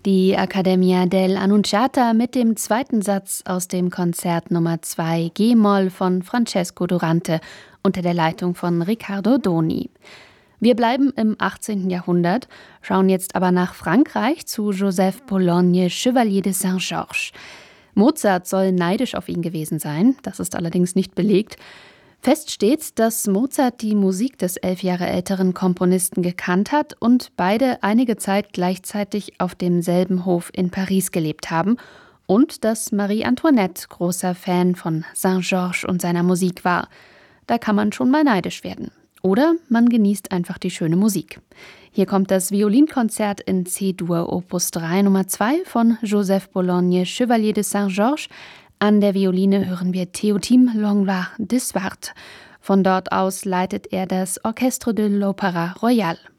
Die Accademia dell'Annunciata mit dem zweiten Satz aus dem Konzert Nummer 2 G-Moll von Francesco Durante unter der Leitung von Riccardo Doni. Wir bleiben im 18. Jahrhundert, schauen jetzt aber nach Frankreich zu Joseph Bologne, Chevalier de Saint-Georges. Mozart soll neidisch auf ihn gewesen sein, das ist allerdings nicht belegt. Fest steht, dass Mozart die Musik des 11 Jahre älteren Komponisten gekannt hat und beide einige Zeit gleichzeitig auf demselben Hof in Paris gelebt haben und dass Marie Antoinette großer Fan von Saint-Georges und seiner Musik war. Da kann man schon mal neidisch werden. Oder man genießt einfach die schöne Musik. Hier kommt das Violinkonzert in C-Dur Opus 3 Nummer 2 von Joseph Bologne, Chevalier de Saint-Georges. An der Violine hören wir Théotime Langlois de Swart. Von dort aus leitet er das Orchestre de l'Opéra Royal.